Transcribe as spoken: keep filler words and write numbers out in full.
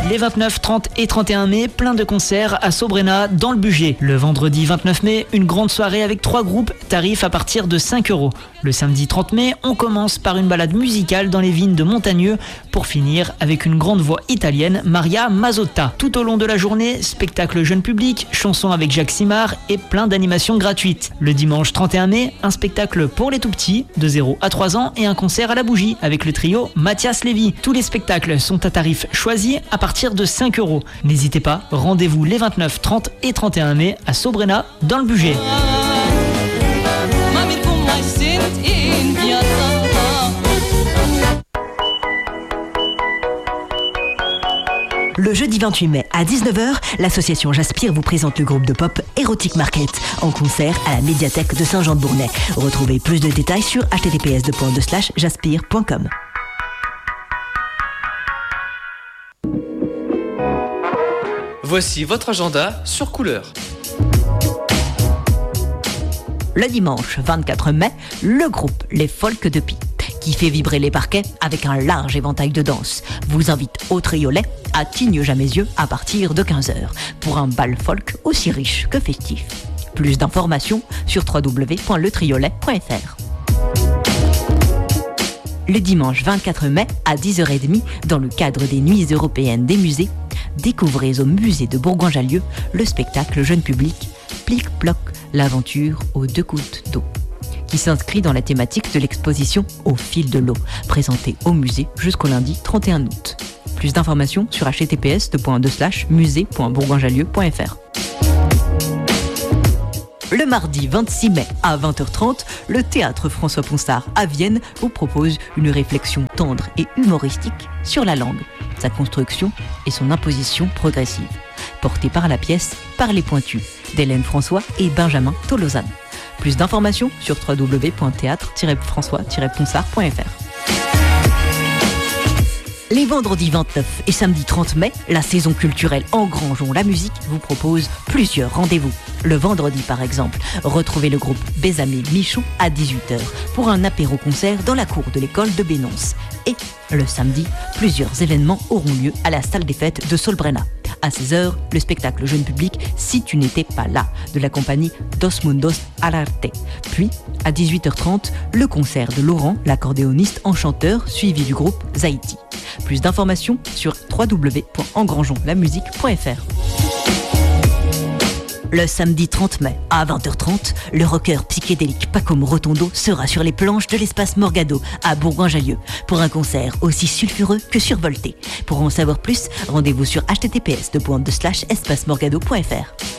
Les vingt-neuf, trente et trente et un mai, plein de concerts à Sobrena dans le Bugey. Le vendredi vingt-neuf mai, une grande soirée avec trois groupes, tarifs à partir de cinq euros. Le samedi trente mai, on commence par une balade musicale dans les vignes de Montagneux pour finir avec une grande voix italienne, Maria Mazzotta. Tout au long de la journée, spectacle jeune public, chansons avec Jacques Simard et plein d'animations gratuites. Le dimanche trente et un mai, un spectacle pour les tout-petits, de zéro à trois ans et un concert à la bougie avec le trio Mathias Lévy. Tous les spectacles sont à tarif choisi à partir de cinq euros. N'hésitez pas, rendez-vous les vingt-neuf, trente et trente et un mai à Sobrena dans le Bugey. Le jeudi vingt-huit mai à dix-neuf heures, l'association Jaspire vous présente le groupe de pop Erotic Market en concert à la médiathèque de Saint-Jean-de-Bournay. Retrouvez plus de détails sur h t t p s deux slash slash jaspire point com. Voici votre agenda sur couleur. Le dimanche vingt-quatre mai, le groupe Les Folk de Pie, qui fait vibrer les parquets avec un large éventail de danse, vous invite au Triolet à Tignes-Jamaizieux à partir de quinze heures pour un bal folk aussi riche que festif. Plus d'informations sur w w w point le triolet point f r. Le dimanche vingt-quatre mai à dix heures trente, dans le cadre des Nuits européennes des musées, découvrez au musée de Bourgoin-Jallieu le spectacle jeune public Plic-Ploc, l'aventure aux deux gouttes d'eau, qui s'inscrit dans la thématique de l'exposition Au fil de l'eau, présentée au musée jusqu'au lundi trente et un août. Plus d'informations sur h t t p s deux slash musée point bourgoin-jallieu point f r. Le mardi vingt-six mai à vingt heures trente, le théâtre François Ponsard à Vienne vous propose une réflexion tendre et humoristique sur la langue, sa construction et son imposition progressive, portée par la pièce Par les Pointus d'Hélène François et Benjamin Tolosane. Plus d'informations sur w w w point théâtre tiret françois tiret ponsard point f r. Les vendredis vingt-neuf et samedi trente mai, la saison culturelle Engrangeons la musique vous propose plusieurs rendez-vous. Le vendredi par exemple, retrouvez le groupe Bézamé Michon à dix-huit heures pour un apéro-concert dans la cour de l'école de Bénonce. Et le samedi, plusieurs événements auront lieu à la salle des fêtes de Solbrena. À seize heures, le spectacle jeune public Si tu n'étais pas là de la compagnie Dos Mundos al Arte. Puis, à dix-huit heures trente, le concert de Laurent, l'accordéoniste enchanteur, suivi du groupe Zaïti. Plus d'informations sur w w w point engrangeons la musique point f r. Le samedi trente mai, à vingt heures trente, le rocker psychédélique Pacôme Rotondo sera sur les planches de l'espace Morgado à Bourgoin-Jallieu pour un concert aussi sulfureux que survolté. Pour en savoir plus, rendez-vous sur h t t p s deux slash espace morgado point f r.